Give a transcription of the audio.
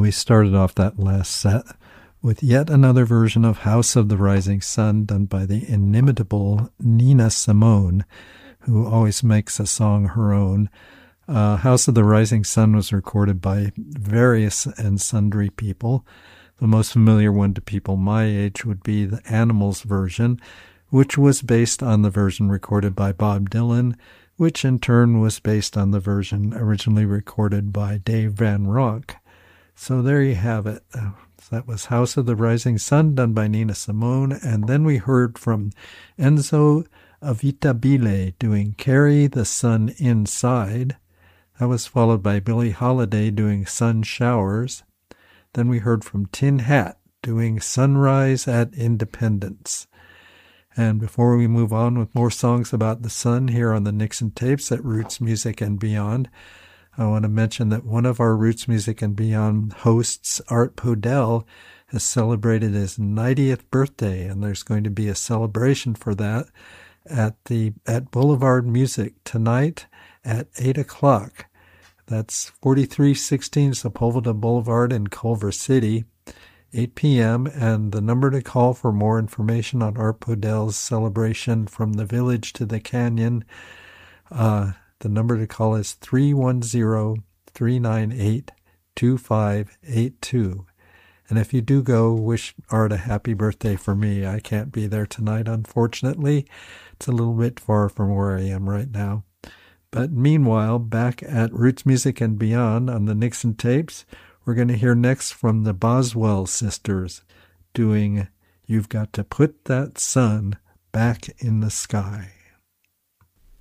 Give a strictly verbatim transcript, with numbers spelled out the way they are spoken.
We started off that last set with yet another version of House of the Rising Sun done by the inimitable Nina Simone, who always makes a song her own. Uh, House of the Rising Sun was recorded by various and sundry people. The most familiar one to people my age would be the Animals version, which was based on the version recorded by Bob Dylan, which in turn was based on the version originally recorded by Dave Van Ronk. So there you have it. Uh, that was House of the Rising Sun done by Nina Simone, and then we heard from Enzo Avitabile doing Carry the Sun Inside. That was followed by Billie Holiday doing Sun Showers. Then we heard from Tin Hat doing Sunrise at Independence. And before we move on with more songs about the sun here on the Nixon Tapes at Roots Music and Beyond, I want to mention that one of our Roots Music and Beyond hosts, Art Podell, has celebrated his ninetieth birthday, and there's going to be a celebration for that at the at Boulevard Music tonight at eight o'clock. That's forty-three sixteen Sepulveda Boulevard in Culver City, eight p.m., and the number to call for more information on Art Podell's celebration from the village to the canyon, uh, the number to call is three one zero, three nine eight, two five eight two. And if you do go, wish Art a happy birthday for me. I can't be there tonight, unfortunately. It's a little bit far from where I am right now. But meanwhile, back at Roots Music and Beyond on the Nixon Tapes, we're going to hear next from the Boswell sisters doing You've Got to Put That Sun Back in the Sky.